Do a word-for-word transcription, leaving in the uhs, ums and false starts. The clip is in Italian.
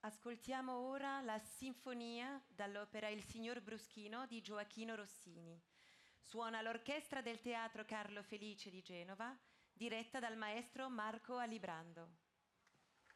Ascoltiamo ora la sinfonia dall'opera Il signor Bruschino di Gioachino Rossini. Suona l'orchestra del Teatro Carlo Felice di Genova, diretta dal maestro Marco Alibrando.